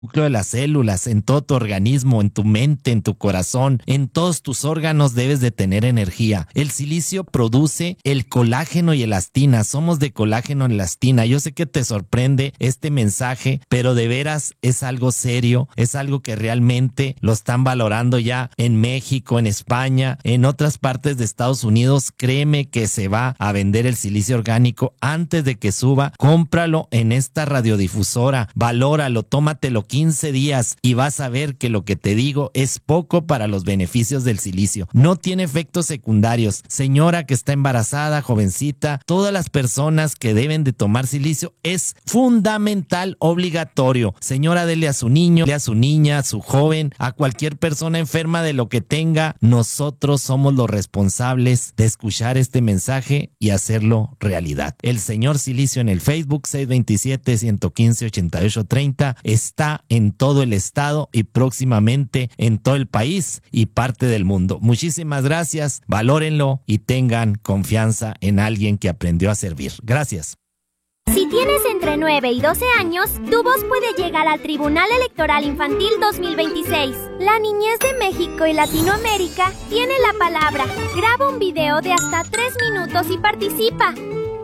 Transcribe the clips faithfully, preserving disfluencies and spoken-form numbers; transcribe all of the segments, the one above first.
núcleo de las células, en todo tu organismo, en tu mente, en tu corazón, en todos tus órganos debes de tener energía. El silicio produce el colágeno y elastina. Somos de colágeno y elastina. Yo sé que te sorprende este mensaje, pero de veras es algo serio, es algo que realmente lo están valorando ya en México, en España, en otras partes de Estados Unidos. Créeme que se va a vender el silicio orgánico antes de que suba. Cómpralo en esta radiodifusora, valóralo, tómatelo quince días y vas a ver que lo que te digo es poco para los beneficios del silicio. No tiene efectos secundarios. Señora que está embarazada, jovencita, todas las personas que deben de tomar silicio es fundamental, obligatorio. Señora, dele a su niño, dele a su niña, a su joven, a cualquier persona enferma de lo que tenga. Nosotros somos los responsables de escuchar este mensaje y hacerlo realidad. El señor Silicio en el Facebook seis dos siete, uno uno cinco, ocho ocho tres cero está en todo el estado y próximamente en todo el país y parte del mundo. Muchísimas gracias, valórenlo y tengan confianza en alguien que aprendió a servir. Gracias. Si tienes entre nueve y doce años, tu voz puede llegar al Tribunal Electoral Infantil dos mil veintiséis. La niñez de México y Latinoamérica tiene la palabra. Graba un video de hasta tres minutos y participa.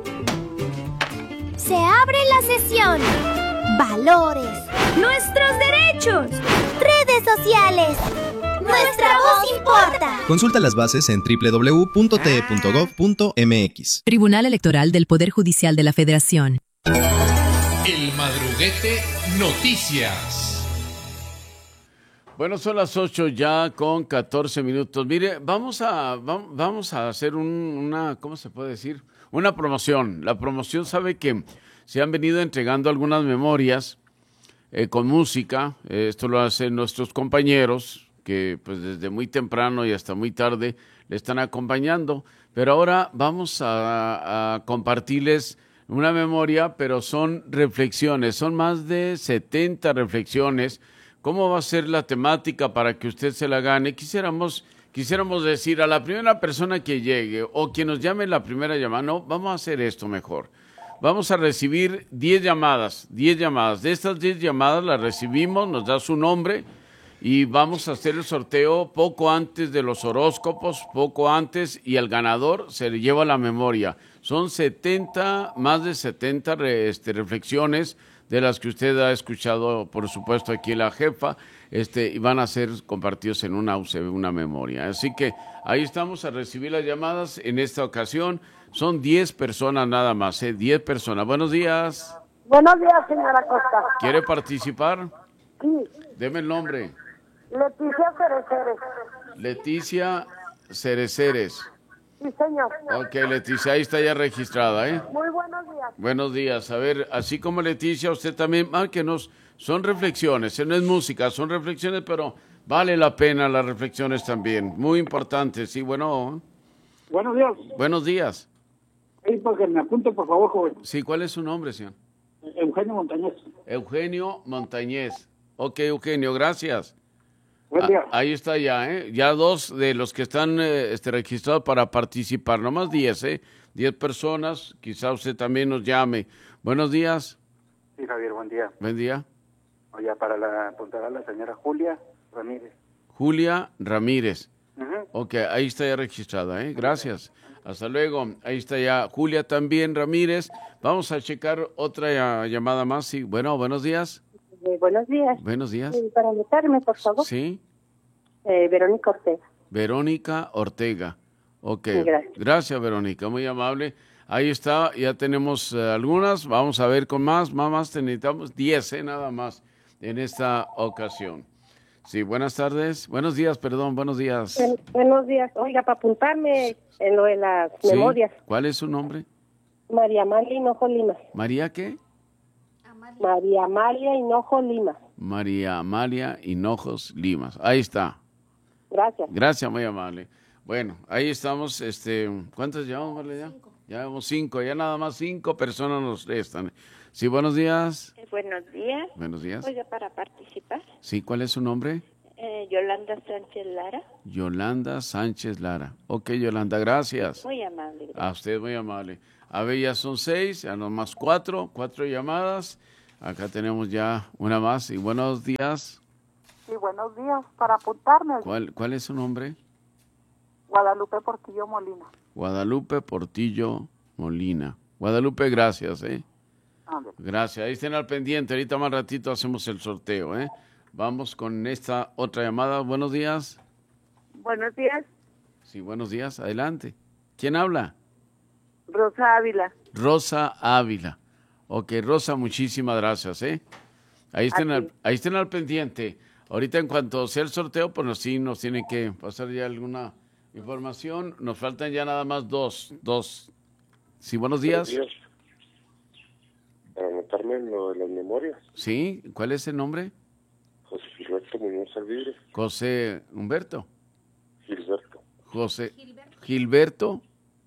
Se abre la sesión. Valores. Nuestros derechos. Redes sociales. Nuestra voz importa. Consulta las bases en doble u doble u doble u punto t e punto gov punto m x. Tribunal Electoral del Poder Judicial de la Federación. El Madruguete Noticias. Bueno, son las ocho ya con catorce minutos. Mire, vamos a, vamos a hacer un, una, ¿cómo se puede decir? Una promoción. La promoción sabe que se han venido entregando algunas memorias eh, con música. Eh, esto lo hacen nuestros compañeros que pues desde muy temprano y hasta muy tarde le están acompañando. Pero ahora vamos a, a compartirles una memoria, pero son reflexiones. Son más de setenta reflexiones. ¿Cómo va a ser la temática para que usted se la gane? Quisiéramos, quisiéramos decir a la primera persona que llegue o quien nos llame la primera llamada, no, vamos a hacer esto mejor. Vamos a recibir diez llamadas, diez llamadas. De estas diez llamadas las recibimos, nos da su nombre y vamos a hacer el sorteo poco antes de los horóscopos, poco antes, y al ganador se le lleva la memoria. Son setenta, más de setenta re, este, reflexiones de las que usted ha escuchado, por supuesto, aquí la jefa, este, y van a ser compartidos en una U C B, una memoria. Así que ahí estamos a recibir las llamadas. En esta ocasión son diez personas nada más, ¿eh? diez personas. Buenos días. Buenos días, señora Costa. ¿Quiere participar? Sí. Deme el nombre. Leticia Cereceres. Leticia Cereceres. Sí, señor. Ok, Leticia, ahí está ya registrada, ¿eh? Muy buenos días. Buenos días. A ver, así como Leticia, usted también, márquenos. Son reflexiones, no es música, son reflexiones, pero vale la pena las reflexiones también. Muy importantes, sí, bueno. Buenos días. Buenos días. Sí, porque me apunte, por favor, joven. Sí, ¿cuál es su nombre, señor? Eugenio Montañez. Eugenio Montañez. Ok, Eugenio, gracias. Buen día. Ah, ahí está ya, ¿eh? Ya dos de los que están eh, este, registrados para participar, nomás diez, ¿eh? Diez personas, quizá usted también nos llame. Buenos días. Sí, Javier, buen día. Buen día. Oye, para la, apuntar a la señora Julia Ramírez. Julia Ramírez. Uh-huh. Ok, ahí está ya registrada, ¿eh? Gracias. Hasta luego. Ahí está ya Julia también Ramírez. Vamos a checar otra uh, llamada más. Sí. Bueno, buenos días. Eh, buenos días. Buenos días. Eh, para anotarme, por favor. Sí. Eh, Verónica Ortega. Verónica Ortega. Ok. Sí, gracias. Gracias, Verónica. Muy amable. Ahí está. Ya tenemos uh, algunas. Vamos a ver con más. Más necesitamos diez, ¿eh? Nada más en esta ocasión. Sí, buenas tardes. Buenos días, perdón. Buenos días. Ben, buenos días. Oiga, para apuntarme en lo de las ¿Sí? memorias. ¿Cuál es su nombre? María Amalia Hinojo Lima. ¿María qué? María Amalia Hinojo Lima. María Amalia Hinojos Limas. Ahí está. Gracias. Gracias, muy amable. Bueno, ahí estamos. Este, ¿cuántas llevamos, Marle, ya? Ya llevamos cinco. Ya nada más cinco personas nos restan. Sí, buenos días. Eh, buenos días. Buenos días. Oiga, para participar. Sí, ¿cuál es su nombre? Eh, Yolanda Sánchez Lara. Yolanda Sánchez Lara. Ok, Yolanda, gracias. Muy amable. Gracias. A usted, muy amable. A ver, ya son seis, ya nomás cuatro, cuatro llamadas. Acá tenemos ya una más. Y buenos días. Sí, buenos días. Para apuntarme. ¿Cuál, cuál es su nombre? Guadalupe Portillo Molina. Guadalupe Portillo Molina. Guadalupe, gracias, ¿eh? Gracias. Ahí estén al pendiente. Ahorita más ratito hacemos el sorteo, ¿eh? Vamos con esta otra llamada. Buenos días. Buenos días. Sí, buenos días. Adelante. ¿Quién habla? Rosa Ávila. Rosa Ávila. Ok, Rosa, muchísimas gracias, ¿eh? Ahí estén, al, ahí estén al pendiente. Ahorita en cuanto sea el sorteo, pues nos, sí nos tiene que pasar ya alguna información. Nos faltan ya nada más dos. Dos. Sí, buenos días. Buenos días. Para anotarme en lo de las memorias. Sí, ¿cuál es el nombre? José Gilberto Muñoz Alvidre. José Humberto. Gilberto. José Gilberto. Gilberto.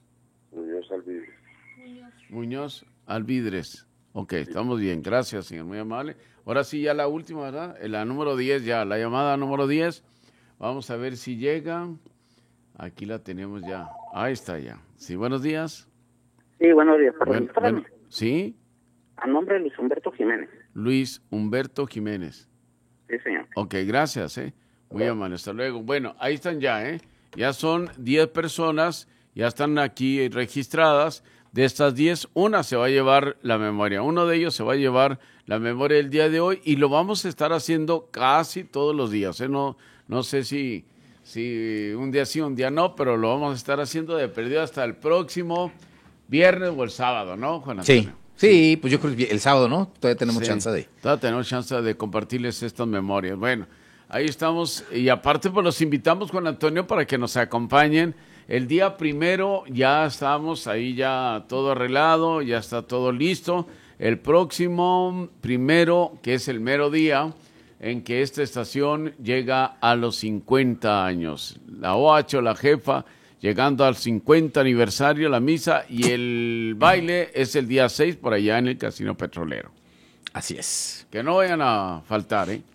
Muñoz Alvidre. Muñoz. Muñoz Alvidres. Ok, estamos bien. Gracias, señor. Muy amable. Ahora sí, ya la última, ¿verdad? La número diez, ya. La llamada número diez. Vamos a ver si llega. Aquí la tenemos ya. Ahí está ya. Sí, buenos días. Sí, buenos días. Bueno, bueno, ¿sí? A nombre de Luis Humberto Jiménez. Luis Humberto Jiménez. Sí, señor. Ok, gracias, ¿eh? Muy amable, hasta luego. Bueno, ahí están ya, ¿eh? Ya son diez personas, ya están aquí registradas. De estas diez, una se va a llevar la memoria. Uno de ellos se va a llevar la memoria del día de hoy y lo vamos a estar haciendo casi todos los días, ¿eh? No, no sé si, si un día sí, un día no, pero lo vamos a estar haciendo de perdido hasta el próximo viernes o el sábado, ¿no, Juan Antonio? Sí. Sí, pues yo creo que el sábado, ¿no? Todavía tenemos sí, chance de... Todavía tenemos chance de compartirles estas memorias. Bueno, ahí estamos. Y aparte, pues los invitamos, Juan Antonio, para que nos acompañen. El día primero ya estamos ahí, ya todo arreglado, ya está todo listo. El próximo primero, que es el mero día en que esta estación llega a los cincuenta años. La O H, la jefa, llegando al cincuenta aniversario, la misa y el baile es el día seis por allá en el Casino Petrolero. Así es. Que no vayan a faltar, ¿eh?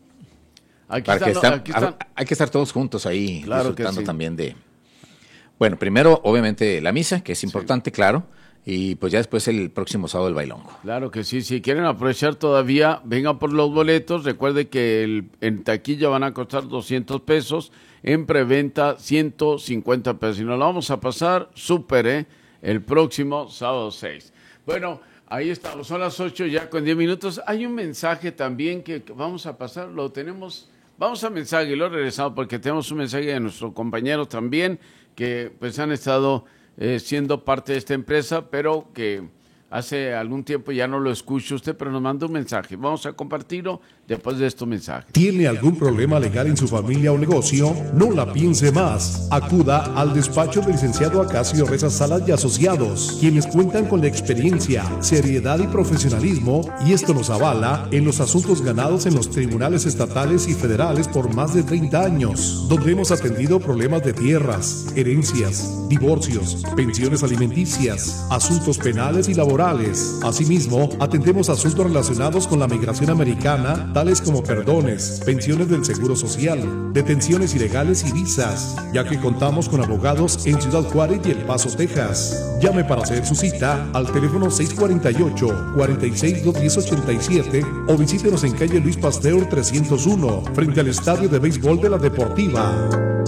Aquí Para están, que estar, aquí están. Hay que estar todos juntos ahí, Claro disfrutando que sí. también de... Bueno, primero, obviamente, la misa, que es importante, sí. Claro, y pues ya después el próximo sábado el bailongo. Claro que sí, si quieren aprovechar todavía, vengan por los boletos. Recuerde que el, en taquilla van a costar doscientos pesos, en preventa ciento cincuenta pesos. Y nos lo vamos a pasar súper, ¿eh? El próximo sábado seis. Bueno, ahí estamos, son las ocho ya con diez minutos. Hay un mensaje también que vamos a pasar, lo tenemos, vamos a mensaje y lo regresamos porque tenemos un mensaje de nuestros compañeros también que pues han estado eh, siendo parte de esta empresa, pero que hace algún tiempo ya no lo escucha usted, pero nos manda un mensaje. Vamos a compartirlo después de estos mensajes. ¿Tiene algún problema legal en su familia o negocio? No la piense más. Acuda al despacho del licenciado Acacio Reza Salas y Asociados, quienes cuentan con la experiencia, seriedad y profesionalismo, y esto nos avala en los asuntos ganados en los tribunales estatales y federales por más de treinta años, donde hemos atendido problemas de tierras, herencias, divorcios, pensiones alimenticias, asuntos penales y laborales. Asimismo, atendemos asuntos relacionados con la migración americana, tales como perdones, pensiones del Seguro Social, detenciones ilegales y visas, ya que contamos con abogados en Ciudad Juárez y El Paso, Texas. Llame para hacer su cita al teléfono seis cuatro ocho, cuatro seis, dos uno cero, ocho siete o visítenos en calle Luis Pasteur trescientos uno, frente al Estadio de Béisbol de la Deportiva.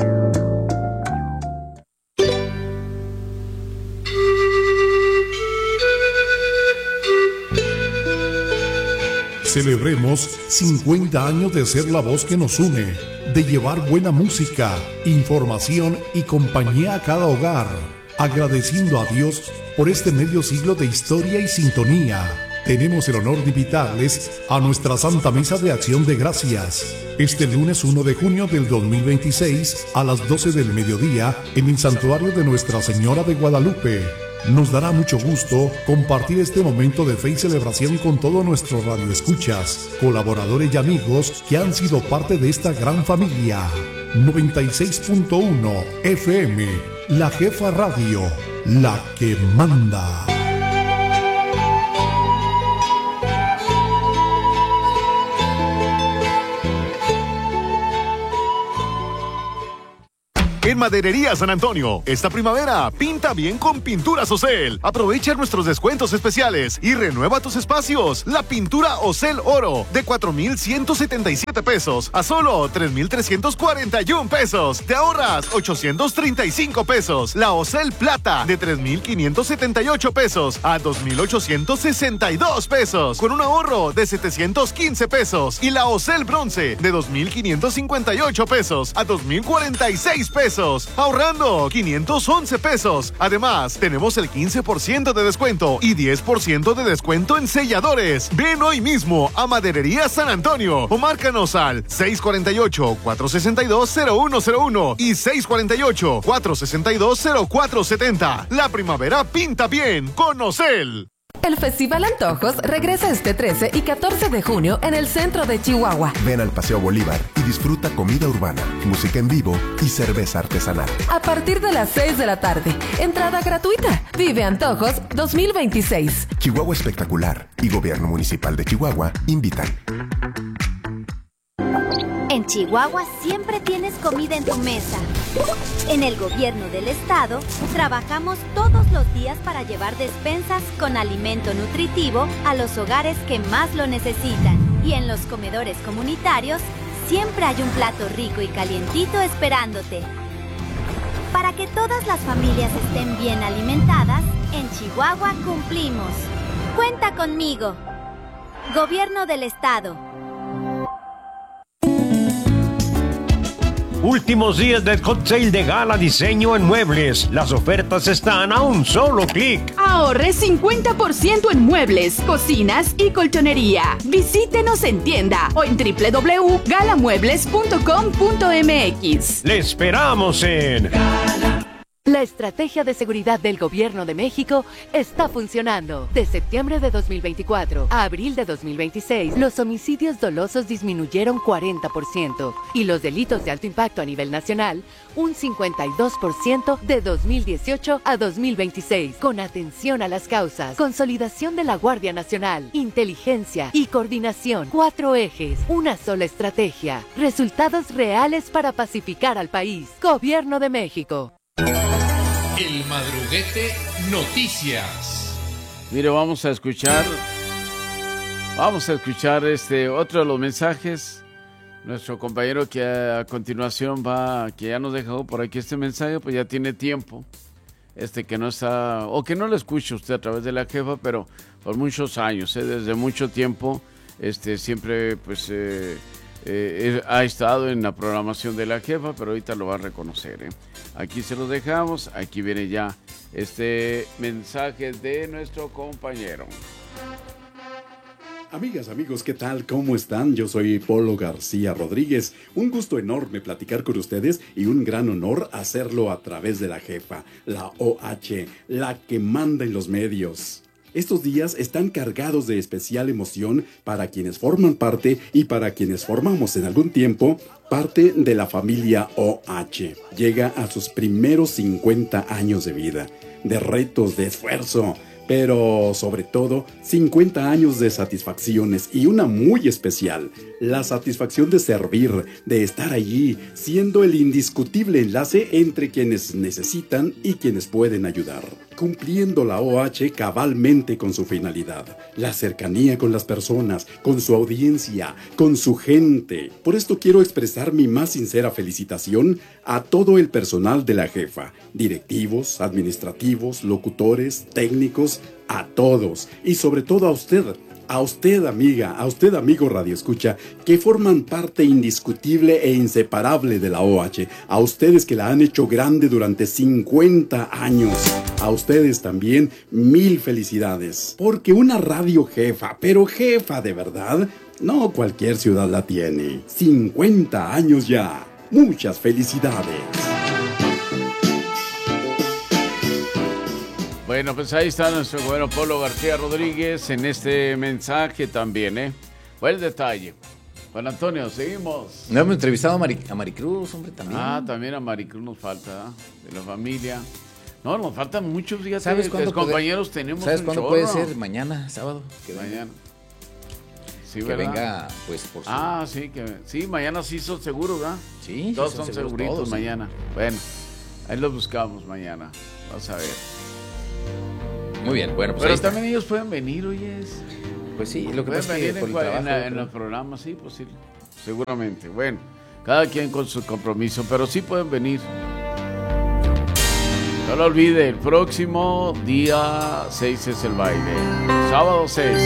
Celebremos cincuenta años de ser la voz que nos une, de llevar buena música, información y compañía a cada hogar, agradeciendo a Dios por este medio siglo de historia y sintonía. Tenemos el honor de invitarles a nuestra Santa Misa de Acción de Gracias, este lunes uno de junio del dos mil veintiséis a las doce del mediodía en el Santuario de Nuestra Señora de Guadalupe. Nos dará mucho gusto compartir este momento de fe y celebración con todos nuestros radioescuchas, colaboradores y amigos que han sido parte de esta gran familia. noventa y seis punto uno F M, La Jefa Radio, la que manda. en Maderería San Antonio. Esta primavera, pinta bien con Pinturas Ocel. Aprovecha nuestros descuentos especiales y renueva tus espacios. La pintura Ocel Oro de cuatro mil ciento setenta y siete pesos a solo tres mil trescientos cuarenta y uno pesos. Te ahorras ochocientos treinta y cinco pesos. La Ocel Plata de tres mil quinientos setenta y ocho pesos a dos mil ochocientos sesenta y dos pesos, con un ahorro de setecientos quince pesos. Y la Ocel Bronce de dos mil quinientos cincuenta y ocho pesos a dos mil cuarenta y seis pesos, ahorrando quinientos once pesos. Además, tenemos el quince por ciento de descuento y diez por ciento de descuento en selladores. Ven hoy mismo a Maderería San Antonio o márcanos al seis cuatro ocho, cuatro seis dos, cero uno cero uno y seis cuatro ocho, cuatro seis dos, cero cuatro siete cero. La primavera pinta bien con Ocel. El Festival Antojos regresa este trece y catorce de junio en el centro de Chihuahua. Ven al Paseo Bolívar y disfruta comida urbana, música en vivo y cerveza artesanal. A partir de las seis de la tarde, entrada gratuita. Vive Antojos dos mil veintiséis. Chihuahua Espectacular y Gobierno Municipal de Chihuahua invitan. En Chihuahua siempre tienes comida en tu mesa. En el gobierno del estado, trabajamos todos los días para llevar despensas con alimento nutritivo a los hogares que más lo necesitan. Y en los comedores comunitarios, siempre hay un plato rico y calientito esperándote. Para que todas las familias estén bien alimentadas, en Chihuahua cumplimos. Cuenta conmigo. Gobierno del estado. Últimos días del hot sale de Gala Diseño en Muebles. Las ofertas están a un solo clic. Ahorre cincuenta por ciento en muebles, cocinas y colchonería. Visítenos en tienda o en doble u doble u doble u punto gala muebles punto com punto m x. Le esperamos en Gala. La estrategia de seguridad del Gobierno de México está funcionando. De septiembre de dos mil veinticuatro a abril de dos mil veintiséis, los homicidios dolosos disminuyeron cuarenta por ciento y los delitos de alto impacto a nivel nacional un cincuenta y dos por ciento de dos mil dieciocho a dos mil veintiséis. Con atención a las causas, consolidación de la Guardia Nacional, inteligencia y coordinación. Cuatro ejes, una sola estrategia. Resultados reales para pacificar al país. Gobierno de México. El Madruguete Noticias. Mire, vamos a escuchar, vamos a escuchar este otro de los mensajes. Nuestro compañero que a, a continuación va, que ya nos dejó por aquí este mensaje, pues ya tiene tiempo. Este que no está, o que no lo escucha usted a través de la jefa, pero por muchos años, ¿eh? Desde mucho tiempo, este siempre pues eh, eh, ha estado en la programación de la jefa, pero ahorita lo va a reconocer, ¿eh? Aquí se los dejamos, aquí viene ya este mensaje de nuestro compañero. Amigas, amigos, ¿qué tal? ¿Cómo están? Yo soy Polo García Rodríguez. Un gusto enorme platicar con ustedes y un gran honor hacerlo a través de la jefa, la O H, la que manda en los medios. Estos días están cargados de especial emoción para quienes forman parte y para quienes formamos en algún tiempo parte de la familia O H. Llega a sus primeros cincuenta años de vida, de retos, de esfuerzo, pero sobre todo cincuenta años de satisfacciones y una muy especial, la satisfacción de servir, de estar allí, siendo el indiscutible enlace entre quienes necesitan y quienes pueden ayudar, cumpliendo la O H cabalmente con su finalidad, la cercanía con las personas, con su audiencia, con su gente. Por esto quiero expresar mi más sincera felicitación a todo el personal de la jefa, directivos, administrativos, locutores, técnicos, a todos y sobre todo a usted, a usted amiga, a usted amigo Radio Escucha, que forman parte indiscutible e inseparable de la O H, a ustedes que la han hecho grande durante cincuenta años, a ustedes también mil felicidades, porque una radio jefa, pero jefa de verdad, no cualquier ciudad la tiene, cincuenta años ya, muchas felicidades. Bueno, pues ahí está nuestro bueno Polo García Rodríguez en este mensaje también, ¿eh? Buen detalle. Juan Antonio, seguimos. No hemos entrevistado a, Mari, a Maricruz, hombre, también. Ah, también a Maricruz nos falta, ¿eh? De la familia. No, nos faltan muchos días. ¿Sabes cuándo compañeros puede, tenemos ¿Sabes un cuándo chorro? Puede ser? Mañana, sábado. Mañana. Sí, que ¿verdad? venga, pues, por su... Ah, sí, que sí, mañana sí son seguros, ¿verdad? Sí, todos sí son, son seguros seguritos todos, sí. mañana. Bueno, ahí los buscamos mañana. Vamos a ver. Muy bien, bueno, pues Pero ahí está. también ellos pueden venir, oyes. Pues sí, lo que pueden pasa es que venir por en, el cua- en trabajo, la- en pero- los programas, sí, pues sí, seguramente. Bueno, cada quien con su compromiso, pero sí pueden venir. No lo olvide, el próximo día seis es el baile. Sábado seis.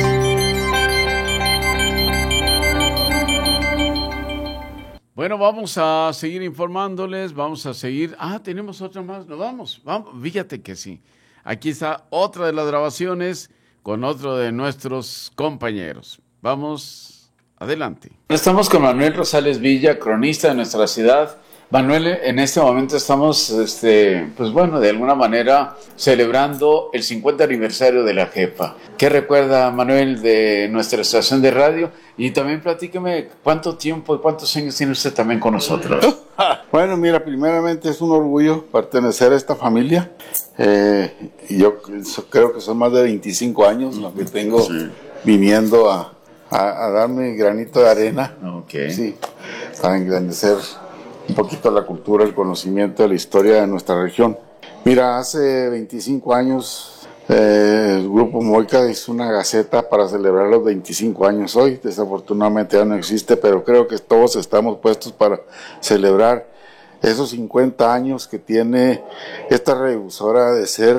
Bueno, vamos a seguir informándoles, vamos a seguir... Ah, tenemos otra más, nos vamos, vamos, fíjate que sí. Aquí está otra de las grabaciones con otro de nuestros compañeros. Vamos, adelante. Estamos con Manuel Rosales Villa, cronista de nuestra ciudad. Manuel, en este momento estamos, este, pues bueno, de alguna manera celebrando el cincuenta aniversario de la jefa. ¿Qué recuerda, Manuel, de nuestra estación de radio? Y también platíqueme cuánto tiempo y cuántos años tiene usted también con nosotros. Bueno, mira, primeramente es un orgullo pertenecer a esta familia. Eh, yo creo que son más de veinticinco años lo que tengo sí. viniendo a, a, a dar mi granito de arena. Okay. Sí, para engrandecer un poquito la cultura, el conocimiento de la historia de nuestra región. Mira, hace veinticinco años eh, el Grupo Moica hizo una gaceta para celebrar los veinticinco años hoy. Desafortunadamente ya no existe, pero creo que todos estamos puestos para celebrar esos cincuenta años que tiene esta radiodifusora de ser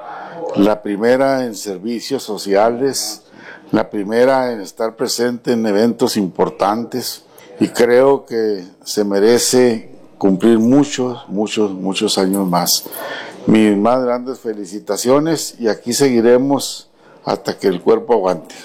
la primera en servicios sociales, la primera en estar presente en eventos importantes. Y creo que se merece cumplir muchos, muchos, muchos años más. Mis más grandes felicitaciones y aquí seguiremos hasta que el cuerpo aguante.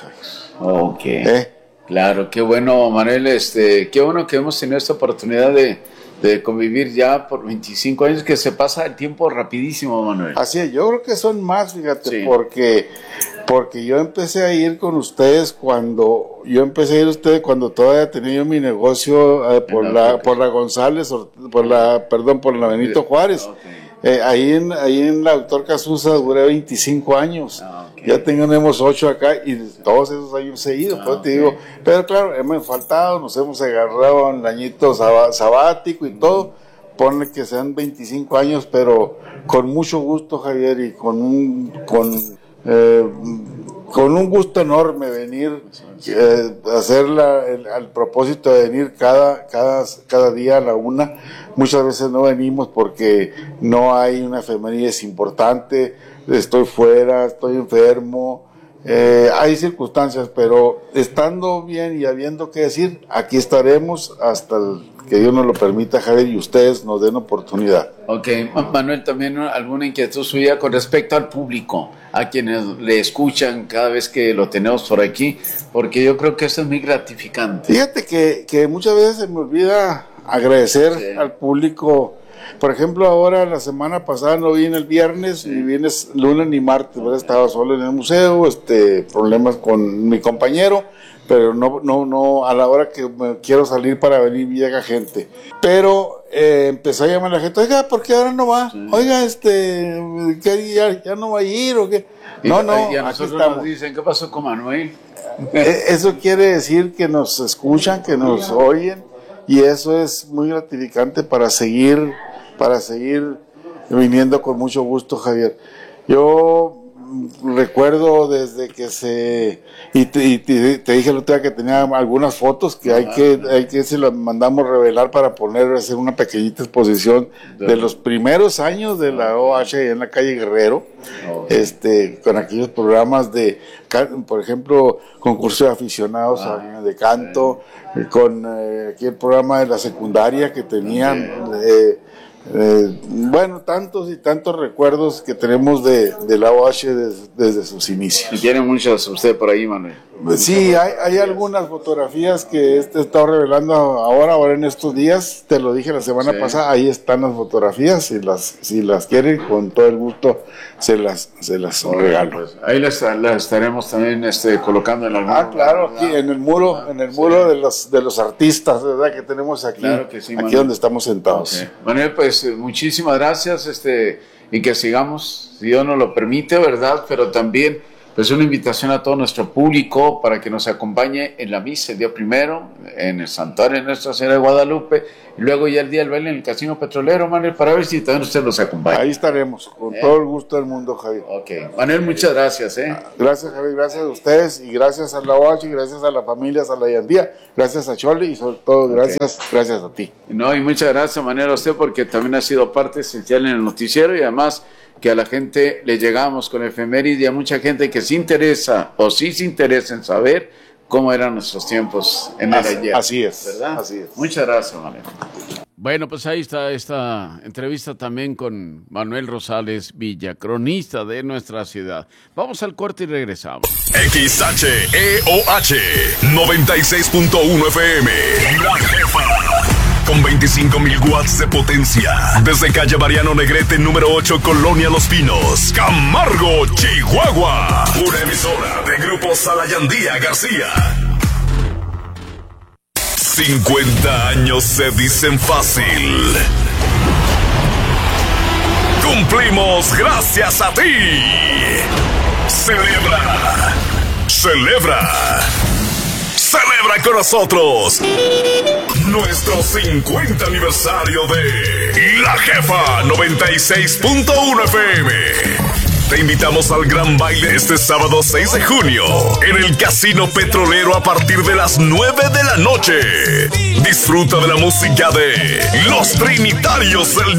Ok. ¿Eh? Claro, qué bueno, Manuel. Este, qué bueno que hemos tenido esta oportunidad de, de convivir ya por veinticinco años, que se pasa el tiempo rapidísimo, Manuel. Así es, yo creo que son más, fíjate, Sí. porque... Porque yo empecé a ir con ustedes cuando, yo empecé a ir a ustedes cuando todavía tenía yo mi negocio eh, por la, por la González, por la, perdón, por la Benito Juárez. Okay. Eh, ahí en, ahí en la Doctor Casusa duré veinticinco años. Ah, okay. Ya tenemos ocho acá y todos esos años he ido, Ah, pues, te okay. digo. Pero claro, hemos faltado, nos hemos agarrado un añito sab- sabático y todo. Ponle que sean veinticinco años, pero con mucho gusto, Javier, y con un, con, eh, con un gusto enorme venir eh, a hacer la, el, al propósito de venir cada, cada, cada día a la una. Muchas veces no venimos porque no hay una efeméride importante, estoy fuera, estoy enfermo, eh, hay circunstancias, pero estando bien y habiendo que decir, aquí estaremos hasta el, que Dios nos lo permita, Javier, y ustedes nos den oportunidad. Ok, Manuel, también alguna inquietud suya con respecto al público, a quienes le escuchan cada vez que lo tenemos por aquí, porque yo creo que eso es muy gratificante. Fíjate que, que muchas veces se me olvida agradecer sí. al público. Por ejemplo, ahora la semana pasada no vine el viernes, sí. ni vine lunes ni martes, ¿verdad? Estaba solo en el museo, este, problemas con mi compañero, pero no, no, no, a la hora que me quiero salir para venir llega gente. Pero eh, empezó a llamar a la gente, oiga, ¿por qué ahora no va? Sí. Oiga, este, ¿qué, ya, ya no va a ir o qué? Y, no, no, y a aquí nosotros estamos. Nos dicen, ¿qué pasó con Manuel? Eso quiere decir que nos escuchan, que nos oyen, y eso es muy gratificante para seguir, para seguir viniendo con mucho gusto, Javier. Yo recuerdo desde que se y te, y te, te dije el otro día que tenía algunas fotos que hay que hay que se las mandamos revelar para poner hacer una pequeñita exposición de los primeros años de la O H en la calle Guerrero, este con aquellos programas de, por ejemplo, concurso de aficionados ah, de canto, sí. con eh, aquí el programa de la secundaria que tenían eh, Eh, bueno, tantos y tantos recuerdos que tenemos de, de la O H des, desde sus inicios. Y tiene muchos usted por ahí, Manuel. Sí, hay, hay algunas fotografías que he estado revelando ahora, ahora en estos días, te lo dije la semana sí. pasada, ahí están las fotografías, si las, si las quieren, con todo el gusto se las, se las oh, regalo. Pues, ahí las, las estaremos también este, colocando en algún Ah, claro, aquí en el muro, en el muro sí. de los de los artistas, ¿verdad? Que tenemos aquí, claro que sí, aquí donde estamos sentados. Okay. Manuel, pues muchísimas gracias, este, y que sigamos, si Dios nos lo permite, ¿verdad? Pero también pues una invitación a todo nuestro público para que nos acompañe en la misa el día primero, en el santuario de Nuestra Señora de Guadalupe, y luego ya el día del baile en el Casino Petrolero, Manuel, para ver si también usted nos acompaña. Ahí estaremos, con ¿Eh? todo el gusto del mundo, Javier. Ok, Manuel, muchas gracias. ¿eh? Gracias, Javier, gracias a ustedes, y gracias a la O H, gracias a la familia Salayandía, gracias a Chole, y sobre todo, gracias, okay. gracias a ti. No, y muchas gracias, Manuel, a usted, porque también ha sido parte esencial en el noticiero, y además que a la gente le llegamos con efemérides y a mucha gente que se interesa o sí se interesa en saber cómo eran nuestros tiempos en el ayer. Así es, ¿verdad? Así es. Muchas gracias, Manuel. Bueno, pues ahí está esta entrevista también con Manuel Rosales Villa, cronista de nuestra ciudad. Vamos al corte y regresamos. X H E O H noventa y seis punto uno F M. La Jefa. Con veinticinco mil watts de potencia. Desde calle Mariano Negrete, número ocho, Colonia Los Pinos, Camargo, Chihuahua. Una emisora de Grupo Salayandía García. cincuenta años se dicen fácil. Cumplimos gracias a ti. Celebra. Celebra. Celebra con nosotros nuestro cincuenta aniversario de La Jefa noventa y seis punto uno F M. Te invitamos al gran baile este sábado seis de junio en el Casino Petrolero a partir de las nueve de la noche. Disfruta de la música de Los Trinitarios del